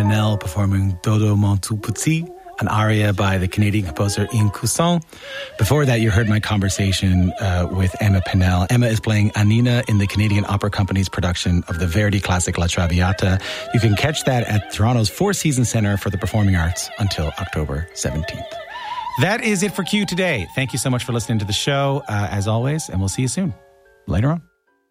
Pennell performing Dodo Mon Tout Petit, an aria by the Canadian composer Ian Couson. Before that, you heard my conversation with Emma Pennell. Emma is playing Annina in the Canadian Opera Company's production of the Verdi classic La Traviata. You can catch that at Toronto's Four Seasons Centre for the Performing Arts until October 17th. That is it for Q today. Thank you so much for listening to the show, as always, and we'll see you soon. Later on.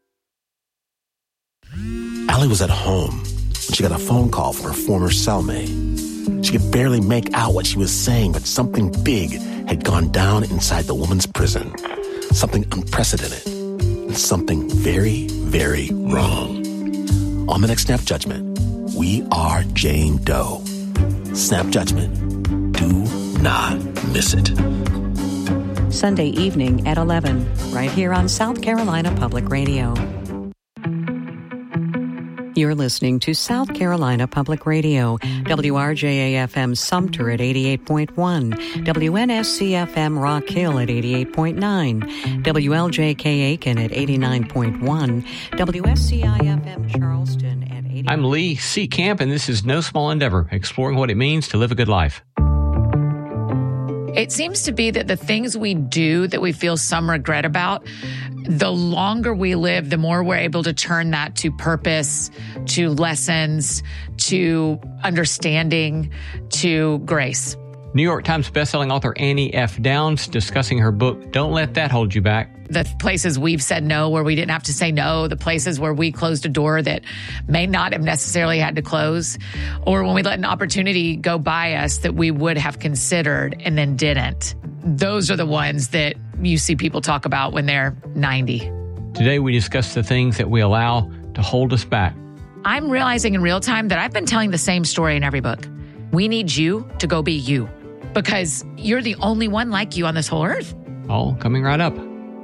Allie was at home when she got a phone call from her former cellmate. She could barely make out what she was saying, but something big had gone down inside the woman's prison. Something unprecedented. And something very, very wrong. On the next Snap Judgment, we are Jane Doe. Snap Judgment. Do not miss it. Sunday evening at 11, right here on South Carolina Public Radio. You're listening to South Carolina Public Radio, WRJA-FM Sumter at 88.1, WNSC-FM Rock Hill at 88.9, WLJK-Aiken at 89.1, WSCI-FM Charleston at 80. I'm Lee C. Camp, and this is No Small Endeavor, exploring what it means to live a good life. It seems to be that the things we do that we feel some regret about, the longer we live, the more we're able to turn that to purpose, to lessons, to understanding, to grace. New York Times bestselling author Annie F. Downs discussing her book, Don't Let That Hold You Back. The places we've said no where we didn't have to say no, the places where we closed a door that may not have necessarily had to close, or when we let an opportunity go by us that we would have considered and then didn't. Those are the ones that you see people talk about when they're 90. Today we discuss the things that we allow to hold us back. I'm realizing in real time that I've been telling the same story in every book. We need you to go be you, because you're the only one like you on this whole earth. All coming right up.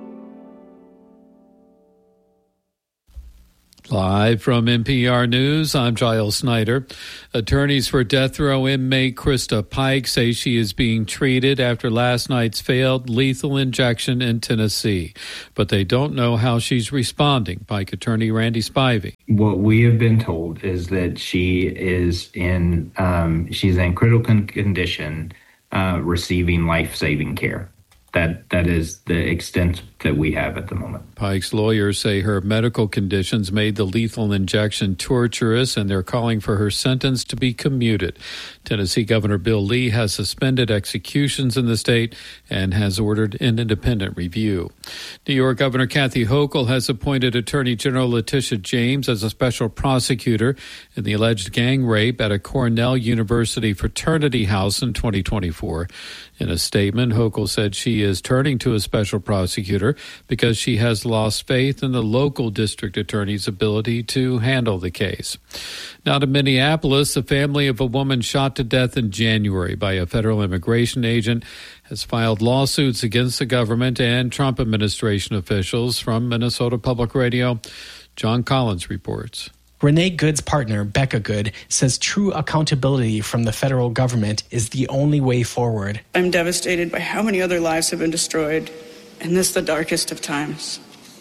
Live from NPR News, I'm Giles Snyder. Attorneys for death row inmate Krista Pike say she is being treated after last night's failed lethal injection in Tennessee. But they don't know how she's responding. Pike attorney Randy Spivey. What we have been told is that she is she's in critical condition, receiving life-saving care. That is the extent that we have at the moment. Pike's lawyers say her medical conditions made the lethal injection torturous, and they're calling for her sentence to be commuted. Tennessee Governor Bill Lee has suspended executions in the state and has ordered an independent review. New York Governor Kathy Hochul has appointed Attorney General Letitia James as a special prosecutor in the alleged gang rape at a Cornell University fraternity house in 2024. In a statement, Hochul said she is turning to a special prosecutor because she has lost faith in the local district attorney's ability to handle the case. Now to Minneapolis, the family of a woman shot to death in January by a federal immigration agent has filed lawsuits against the government and Trump administration officials. From Minnesota Public Radio, John Collins reports. Renee Good's partner, Becca Good, says true accountability from the federal government is the only way forward. I'm devastated by how many other lives have been destroyed in this, the darkest of times.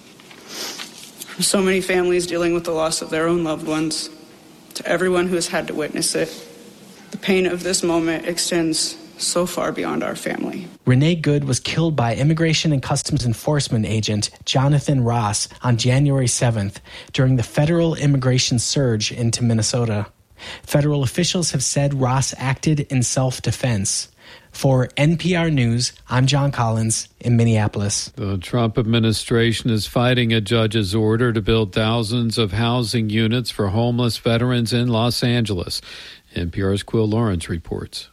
From so many families dealing with the loss of their own loved ones, to everyone who has had to witness it, the pain of this moment extends so far beyond our family. Renee Good was killed by Immigration and Customs Enforcement agent Jonathan Ross on January 7th during the federal immigration surge into Minnesota. Federal officials have said Ross acted in self-defense. For NPR News, I'm John Collins in Minneapolis. The Trump administration is fighting a judge's order to build thousands of housing units for homeless veterans in Los Angeles. NPR's Quill Lawrence reports.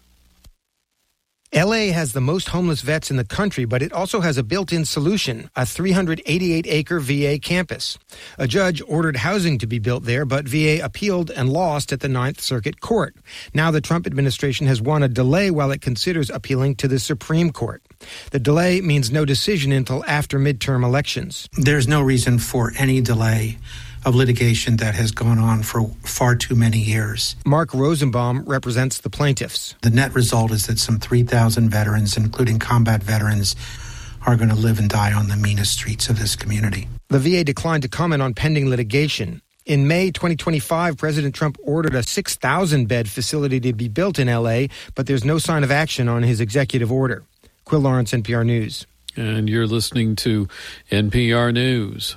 L.A. has the most homeless vets in the country, but it also has a built-in solution, a 388-acre VA campus. A judge ordered housing to be built there, but VA appealed and lost at the Ninth Circuit Court. Now the Trump administration has won a delay while it considers appealing to the Supreme Court. The delay means no decision until after midterm elections. There's no reason for any delay of litigation that has gone on for far too many years. Mark Rosenbaum represents the plaintiffs. The net result is that some 3,000 veterans, including combat veterans, are going to live and die on the meanest streets of this community. The VA declined to comment on pending litigation. In May 2025, President Trump ordered a 6,000-bed facility to be built in L.A., but there's no sign of action on his executive order. Quill Lawrence, NPR News. And you're listening to NPR News.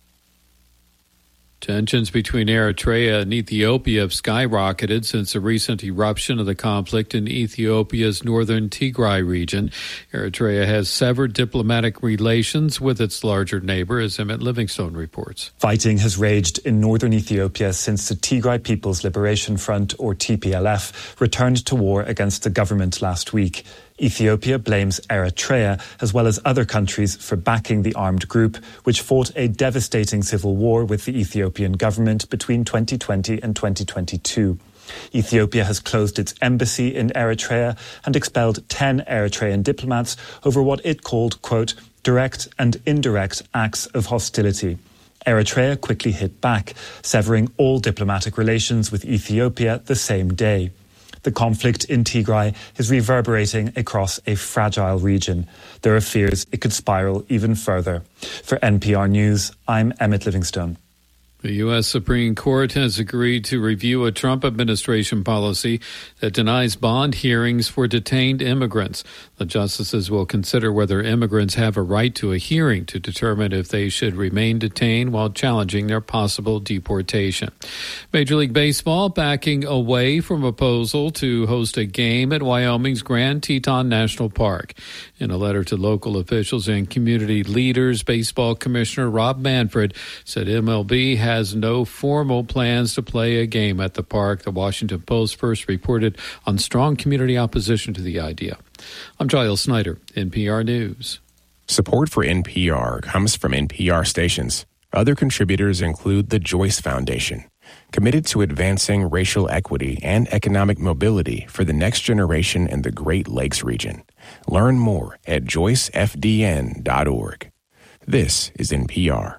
Tensions between Eritrea and Ethiopia have skyrocketed since the recent eruption of the conflict in Ethiopia's northern Tigray region. Eritrea has severed diplomatic relations with its larger neighbor, as Emmett Livingstone reports. Fighting has raged in northern Ethiopia since the Tigray People's Liberation Front, or TPLF, returned to war against the government last week. Ethiopia blames Eritrea, as well as other countries, for backing the armed group, which fought a devastating civil war with the Ethiopian government between 2020 and 2022. Ethiopia has closed its embassy in Eritrea and expelled 10 Eritrean diplomats over what it called, quote, direct and indirect acts of hostility. Eritrea quickly hit back, severing all diplomatic relations with Ethiopia the same day. The conflict in Tigray is reverberating across a fragile region. There are fears it could spiral even further. For NPR News, I'm Emmett Livingstone. The U.S. Supreme Court has agreed to review a Trump administration policy that denies bond hearings for detained immigrants. The justices will consider whether immigrants have a right to a hearing to determine if they should remain detained while challenging their possible deportation. Major League Baseball backing away from a proposal to host a game at Wyoming's Grand Teton National Park. In a letter to local officials and community leaders, Baseball Commissioner Rob Manfred said MLB has no formal plans to play a game at the park. The Washington Post first reported on strong community opposition to the idea. I'm Giles Snyder, NPR News. Support for NPR comes from NPR stations. Other contributors include the Joyce Foundation, committed to advancing racial equity and economic mobility for the next generation in the Great Lakes region. Learn more at joycefdn.org. This is NPR.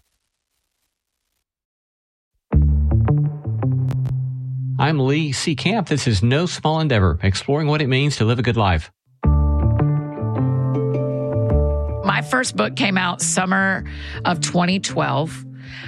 I'm Lee C. Camp. This is No Small Endeavor, exploring what it means to live a good life. My first book came out summer of 2012.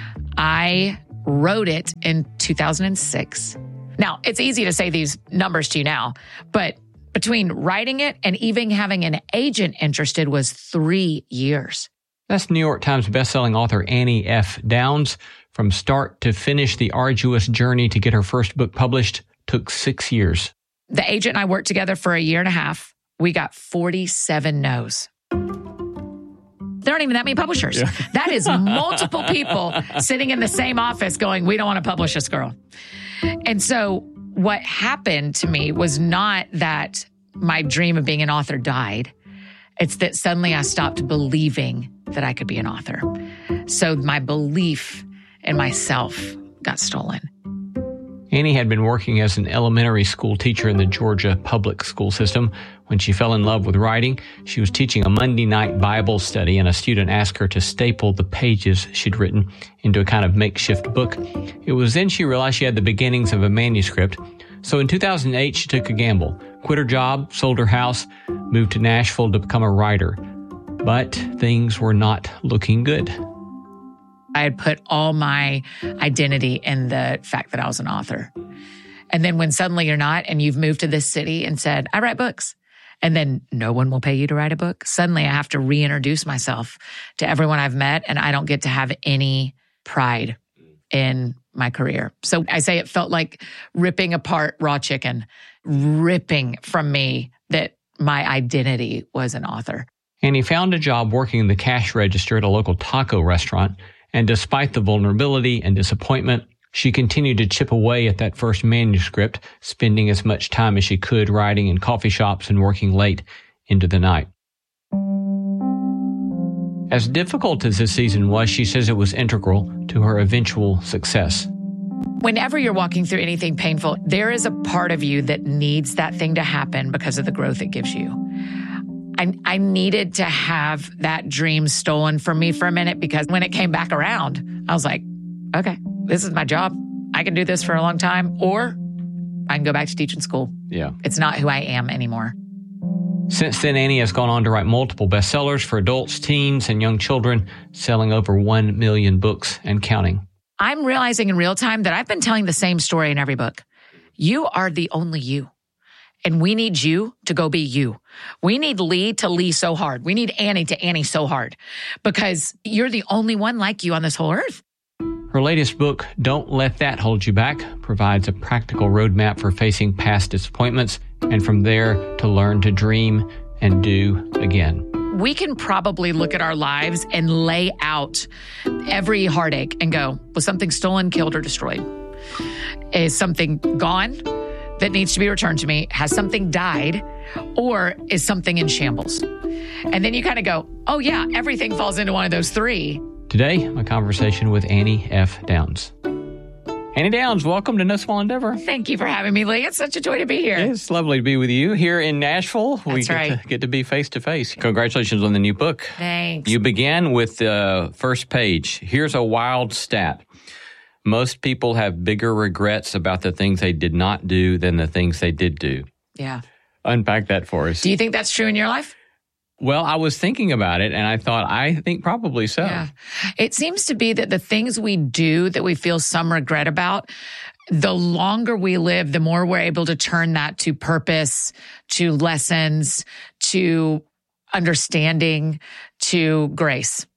I wrote it in 2006. Now, it's easy to say these numbers to you now, but between writing it and even having an agent interested was 3 years. That's New York Times bestselling author Annie F. Downs. From start to finish, the arduous journey to get her first book published took 6 years. The agent and I worked together for a year and a half. We got 47 no's. There aren't even that many publishers. Yeah. That is multiple people sitting in the same office going, we don't want to publish this girl. And so what happened to me was not that my dream of being an author died. It's that suddenly I stopped believing that I could be an author. So my belief in myself got stolen. Annie had been working as an elementary school teacher in the Georgia public school system. When she fell in love with writing, she was teaching a Monday night Bible study, and a student asked her to staple the pages she'd written into a kind of makeshift book. It was then she realized she had the beginnings of a manuscript. So in 2008, she took a gamble, quit her job, sold her house, moved to Nashville to become a writer. But things were not looking good. I had put all my identity in the fact that I was an author. And then when suddenly you're not, and you've moved to this city and said, I write books, and then no one will pay you to write a book, suddenly I have to reintroduce myself to everyone I've met, and I don't get to have any pride in my career. So I say it felt like ripping apart raw chicken, ripping from me that my identity was an author. And he found a job working in the cash register at a local taco restaurant. And despite the vulnerability and disappointment, she continued to chip away at that first manuscript, spending as much time as she could writing in coffee shops and working late into the night. As difficult as this season was, she says it was integral to her eventual success. Whenever you're walking through anything painful, there is a part of you that needs that thing to happen because of the growth it gives you. I needed to have that dream stolen from me for a minute, because when it came back around, I was like, okay, this is my job. I can do this for a long time, or I can go back to teaching school. Yeah. It's not who I am anymore. Since then, Annie has gone on to write multiple bestsellers for adults, teens, and young children, selling over 1 million books and counting. I'm realizing in real time that I've been telling the same story in every book. You are the only you. And we need you to go be you. We need Lee to Lee so hard. We need Annie to Annie so hard because you're the only one like you on this whole earth. Her latest book, Don't Let That Hold You Back, provides a practical roadmap for facing past disappointments and from there to learn to dream and do again. We can probably look at our lives and lay out every heartache and go, was something stolen, killed, or destroyed? Is something gone that needs to be returned to me? Has something died? Or is something in shambles? And then you kind of go, oh yeah, everything falls into one of those three. Today, my conversation with Annie F. Downs. Annie Downs, welcome to No Small Endeavor. Thank you for having me, Lee. It's such a joy to be here. It's lovely to be with you here in Nashville. That's right. Get to be face to face. Congratulations on the new book. Thanks. You began with the first page. Here's a wild stat. Most people have bigger regrets about the things they did not do than the things they did do. Yeah. Unpack that for us. Do you think that's true in your life? Well, I was thinking about it, and I think probably so. Yeah. It seems to be that the things we do that we feel some regret about, the longer we live, the more we're able to turn that to purpose, to lessons, to understanding, to grace.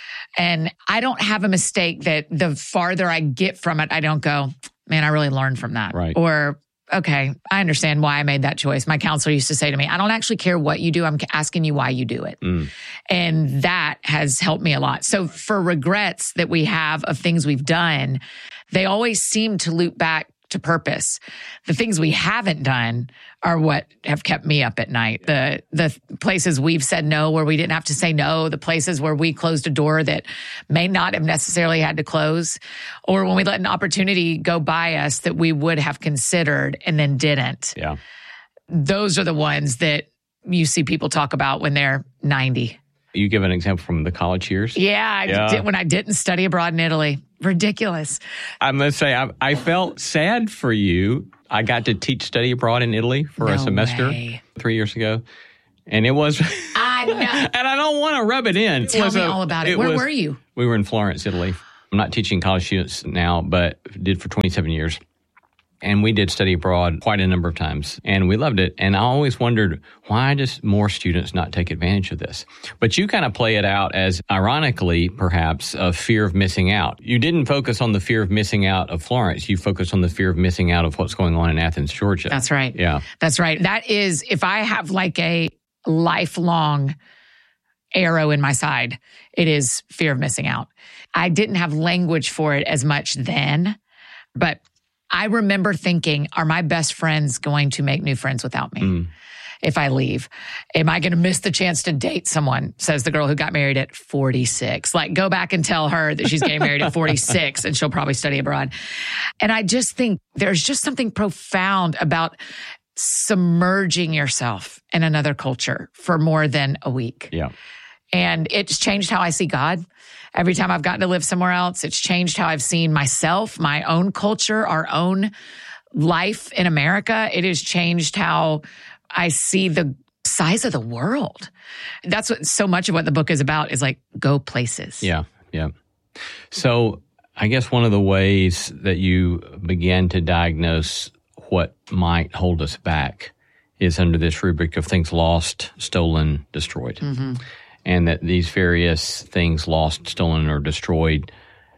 And I don't have a mistake that the farther I get from it, I don't go, man, I really learned from that. Right. Or, okay, I understand why I made that choice. My counselor used to say to me, I don't actually care what you do. I'm asking you why you do it. And that has helped me a lot. So for regrets that we have of things we've done, they always seem to loop back to purpose. The things we haven't done are what have kept me up at night. The places we've said no where we didn't have to say no, the places where we closed a door that may not have necessarily had to close, or when we let an opportunity go by us that we would have considered and then didn't. Yeah. Those are the ones that you see people talk about when they're 90. You give an example from the college years? Yeah, when I didn't study abroad in Italy. Ridiculous. I must say, I felt sad for you. I got to teach study abroad in Italy for a semester 3 years ago. And it was... I know. And I don't want to rub it in. Tell me all about it. Where were you? We were in Florence, Italy. I'm not teaching college students now, but did for 27 years. And we did study abroad quite a number of times, and we loved it. And I always wondered, why does more students not take advantage of this? But you kind of play it out as, ironically, perhaps, a fear of missing out. You didn't focus on the fear of missing out of Florence. You focused on the fear of missing out of what's going on in Athens, Georgia. That's right. Yeah. That's right. That is, if I have like a lifelong arrow in my side, it is fear of missing out. I didn't have language for it as much then, but I remember thinking, are my best friends going to make new friends without me if I leave? Am I going to miss the chance to date someone, says the girl who got married at 46. Like, go back and tell her that she's getting married at 46 and she'll probably study abroad. And I just think there's just something profound about submerging yourself in another culture for more than a week. Yeah. And it's changed how I see God. Every time I've gotten to live somewhere else, it's changed how I've seen myself, my own culture, our own life in America. It has changed how I see the size of the world. That's what so much of what the book is about, is like, go places. Yeah, yeah. So I guess one of the ways that you began to diagnose what might hold us back is under this rubric of things lost, stolen, destroyed. Mm-hmm. And that these various things lost, stolen, or destroyed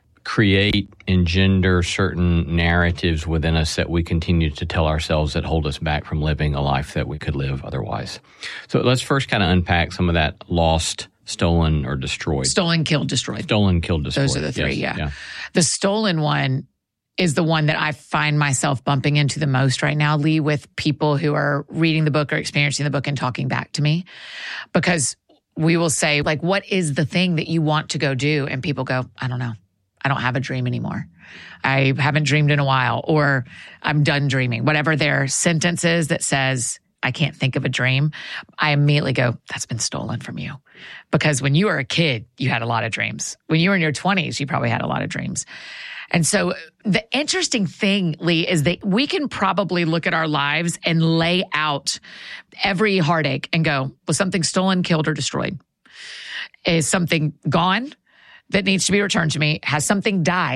engender certain narratives within us that we continue to tell ourselves that hold us back from living a life that we could live otherwise. So let's first kind of unpack some of that lost, stolen, or destroyed. Stolen, killed, destroyed. Stolen, killed, destroyed. Those are the three, yes, yeah. The stolen one is the one that I find myself bumping into the most right now, Lee, with people who are reading the book or experiencing the book and talking back to me. Because we will say, like, what is the thing that you want to go do? And people go, I don't know. I don't have a dream anymore. I haven't dreamed in a while, or I'm done dreaming. Whatever their sentence is that says, I can't think of a dream, I immediately go, that's been stolen from you. Because when you were a kid, you had a lot of dreams. When you were in your 20s, you probably had a lot of dreams. And so the interesting thing, Lee, is that we can probably look at our lives and lay out every heartache and go, was something stolen, killed, or destroyed? Is something gone that needs to be returned to me? Has something died?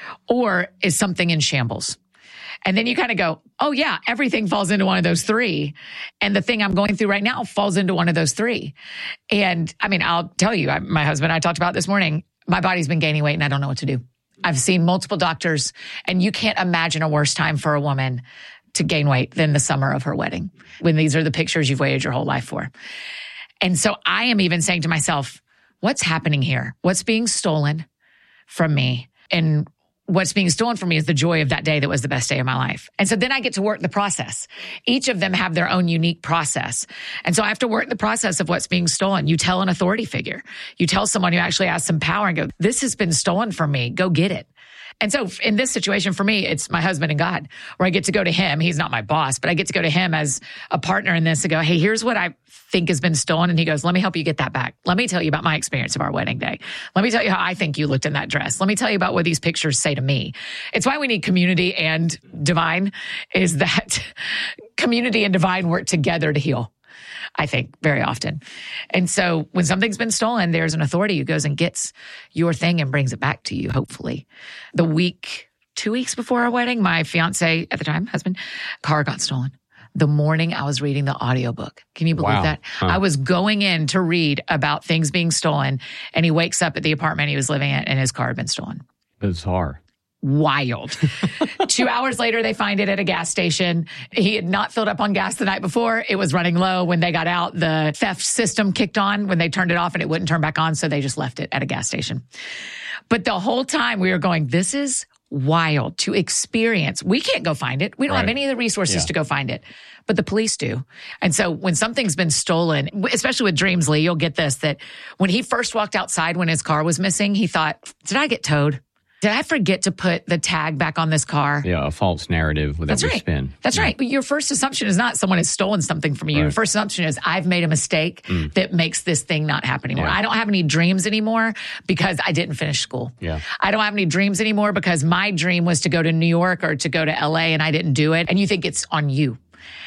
Or is something in shambles? And then you kind of go, oh yeah, everything falls into one of those three. And the thing I'm going through right now falls into one of those three. And I mean, I'll tell you, my husband and I talked about this morning, my body's been gaining weight and I don't know what to do. I've seen multiple doctors, and you can't imagine a worse time for a woman to gain weight than the summer of her wedding, when these are the pictures you've waited your whole life for. And so I am even saying to myself, what's happening here? What's being stolen from me? And what's being stolen from me is the joy of that day that was the best day of my life. And so then I get to work the process. Each of them have their own unique process. And so I have to work the process of what's being stolen. You tell an authority figure. You tell someone who actually has some power and go, this has been stolen from me. Go get it. And so in this situation for me, it's my husband and God, where I get to go to him. He's not my boss, but I get to go to him as a partner in this and go, hey, here's what I think has been stolen. And he goes, let me help you get that back. Let me tell you about my experience of our wedding day. Let me tell you how I think you looked in that dress. Let me tell you about what these pictures say to me. It's why we need community and divine, is that community and divine work together to heal, I think, very often. And so when something's been stolen, there's an authority who goes and gets your thing and brings it back to you, hopefully. 2 weeks before our wedding, my fiance at the time, husband, car got stolen. The morning I was reading the audiobook. Can you believe that? Huh. I was going in to read about things being stolen, and he wakes up at the apartment he was living at, and his car had been stolen. Bizarre. Wild. 2 hours later, they find it at a gas station. He had not filled up on gas the night before. It was running low. When they got out, the theft system kicked on when they turned it off, and it wouldn't turn back on. So they just left it at a gas station. But the whole time we were going, this is wild to experience. We can't go find it. We don't have any of the resources to go find it, but the police do. And so when something's been stolen, especially with Dreams, Lee, you'll get this, that when he first walked outside when his car was missing, he thought, did I get towed? Did I forget to put the tag back on this car? Yeah, a false narrative with every spin. That's right. But your first assumption is not someone has stolen something from you. Your first assumption is I've made a mistake that makes this thing not happen anymore. I don't have any dreams anymore because I didn't finish school. I don't have any dreams anymore because my dream was to go to New York or to go to LA and I didn't do it. And you think it's on you.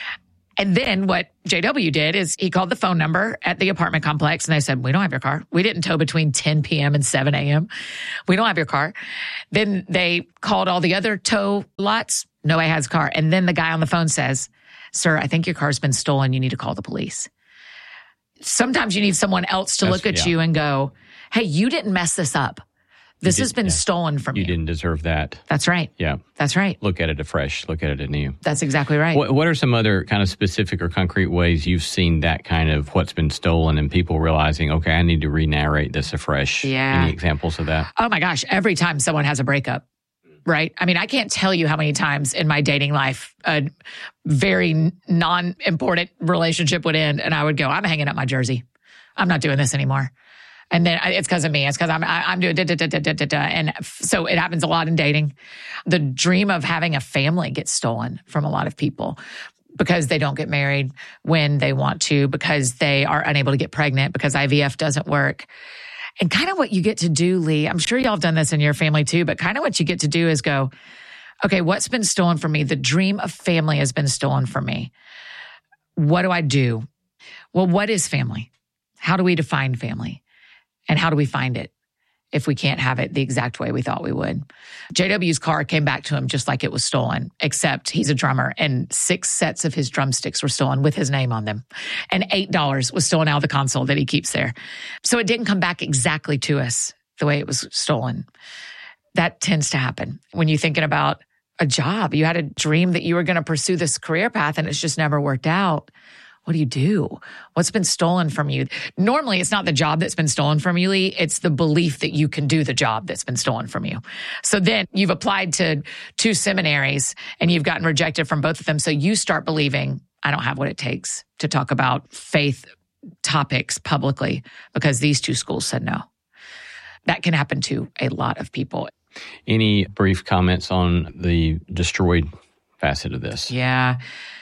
And then what JW did is he called the phone number at the apartment complex and they said, we don't have your car. We didn't tow between 10 p.m. and 7 a.m. We don't have your car. Then they called all the other tow lots. Nobody has a car. And then the guy on the phone says, sir, I think your car's been stolen. You need to call the police. Sometimes you need someone else to look at you and go, hey, you didn't mess this up. This has been stolen from you. You didn't deserve that. That's right. Yeah. That's right. Look at it afresh. Look at it anew. That's exactly right. What are some other kind of specific or concrete ways you've seen that kind of what's been stolen and people realizing, okay, I need to re-narrate this afresh? Yeah. Any examples of that? Oh my gosh. Every time someone has a breakup, right? I mean, I can't tell you how many times in my dating life a very non-important relationship would end and I would go, I'm hanging up my jersey. I'm not doing this anymore. And then it's because of me. It's because I'm doing da-da-da-da-da-da. And so it happens a lot in dating. The dream of having a family gets stolen from a lot of people because they don't get married when they want to, because they are unable to get pregnant, because IVF doesn't work. And kind of what you get to do, Lee, I'm sure y'all have done this in your family too, but kind of what you get to do is go, okay, what's been stolen from me? The dream of family has been stolen from me. What do I do? Well, what is family? How do we define family? And how do we find it if we can't have it the exact way we thought we would? JW's car came back to him just like it was stolen, except he's a drummer and 6 sets of his drumsticks were stolen with his name on them. And $8 was stolen out of the console that he keeps there. So it didn't come back exactly to us the way it was stolen. That tends to happen when you're thinking about a job. You had a dream that you were going to pursue this career path and it's just never worked out. What do you do? What's been stolen from you? Normally, it's not the job that's been stolen from you, Lee. It's the belief that you can do the job that's been stolen from you. So then you've applied to 2 seminaries and you've gotten rejected from both of them. So you start believing, I don't have what it takes to talk about faith topics publicly because these 2 schools said no. That can happen to a lot of people. Any brief comments on the destroyed facet of this? Yeah.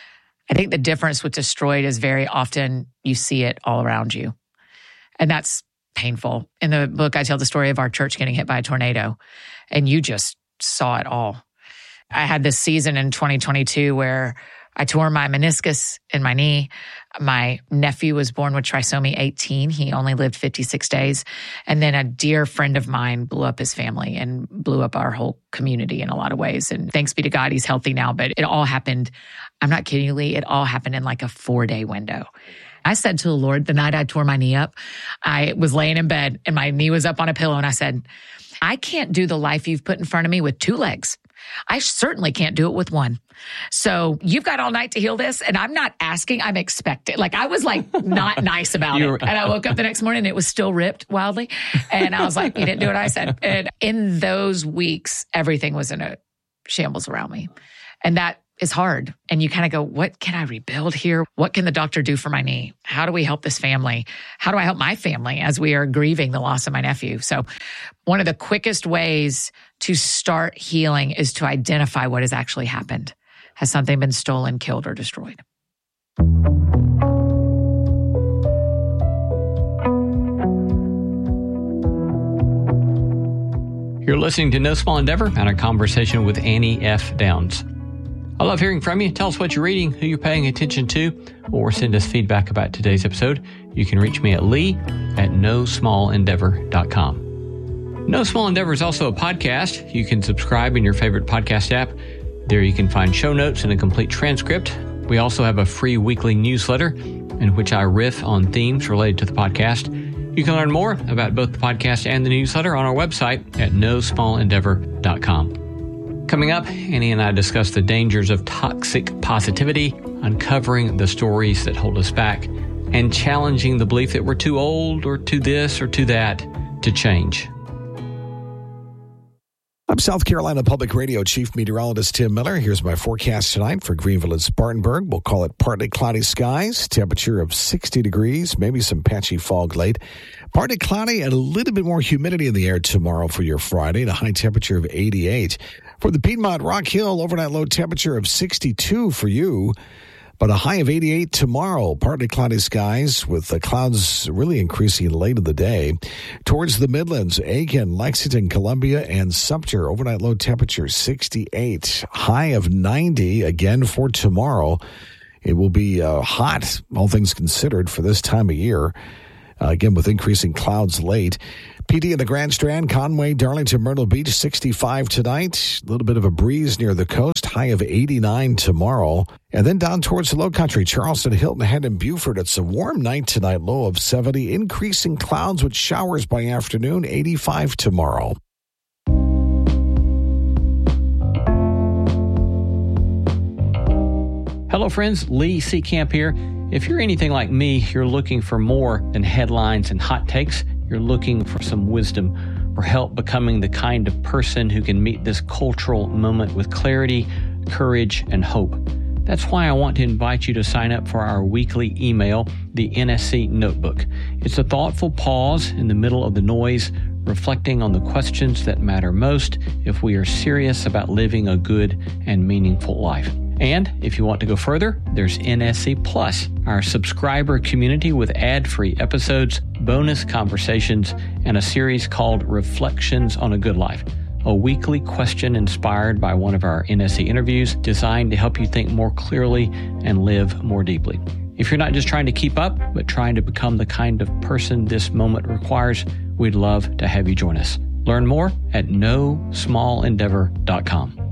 I think the difference with destroyed is very often you see it all around you. And that's painful. In the book, I tell the story of our church getting hit by a tornado, and you just saw it all. I had this season in 2022 where I tore my meniscus in my knee. My nephew was born with trisomy 18. He only lived 56 days. And then a dear friend of mine blew up his family and blew up our whole community in a lot of ways. And thanks be to God, he's healthy now. But it all happened, I'm not kidding you, Lee, it all happened in like a 4-day window. I said to the Lord, the night I tore my knee up, I was laying in bed and my knee was up on a pillow. And I said, I can't do the life you've put in front of me with 2 legs. I certainly can't do it with 1. So you've got all night to heal this. And I'm not asking, I'm expecting. Like I was like not nice about it. And I woke up the next morning and it was still ripped wildly. And I was like, you didn't do what I said. And in those weeks, everything was in a shambles around me. And that is hard. And you kind of go, what can I rebuild here? What can the doctor do for my knee? How do we help this family? How do I help my family as we are grieving the loss of my nephew? So one of the quickest ways to start healing is to identify what has actually happened. Has something been stolen, killed, or destroyed? You're listening to No Small Endeavor and a conversation with Annie F. Downs. I love hearing from you. Tell us what you're reading, who you're paying attention to, or send us feedback about today's episode. You can reach me at lee@nosmallendeavor.com. No Small Endeavor is also a podcast. You can subscribe in your favorite podcast app. There you can find show notes and a complete transcript. We also have a free weekly newsletter in which I riff on themes related to the podcast. You can learn more about both the podcast and the newsletter on our website at nosmallendeavor.com. Coming up, Annie and I discuss the dangers of toxic positivity, uncovering the stories that hold us back, and challenging the belief that we're too old or too this or too that to change. I'm South Carolina Public Radio Chief Meteorologist Tim Miller. Here's my forecast tonight for Greenville and Spartanburg. We'll call it partly cloudy skies, temperature of 60 degrees, maybe some patchy fog late. Partly cloudy and a little bit more humidity in the air tomorrow for your Friday, and a high temperature of 88. For the Piedmont Rock Hill, overnight low temperature of 62 for you, but a high of 88 tomorrow. Partly cloudy skies with the clouds really increasing late in the day. Towards the Midlands, Aiken, Lexington, Columbia, and Sumter, overnight low temperature 68. High of 90 again for tomorrow. It will be hot, all things considered, for this time of year. Again, with increasing clouds late. PD in the Grand Strand, Conway, Darlington, Myrtle Beach, 65 tonight. A little bit of a breeze near the coast, high of 89 tomorrow. And then down towards the Low Country, Charleston, Hilton Head, and Beaufort. It's a warm night tonight, low of 70. Increasing clouds with showers by afternoon, 85 tomorrow. Hello, friends. Lee Seacamp here. If you're anything like me, you're looking for more than headlines and hot takes. You're looking for some wisdom or help becoming the kind of person who can meet this cultural moment with clarity, courage, and hope. That's why I want to invite you to sign up for our weekly email, the NSC Notebook. It's a thoughtful pause in the middle of the noise, reflecting on the questions that matter most if we are serious about living a good and meaningful life. And if you want to go further, there's NSC Plus, our subscriber community with ad-free episodes, bonus conversations, and a series called Reflections on a Good Life, a weekly question inspired by one of our NSC interviews designed to help you think more clearly and live more deeply. If you're not just trying to keep up, but trying to become the kind of person this moment requires, we'd love to have you join us. Learn more at nosmallendeavor.com.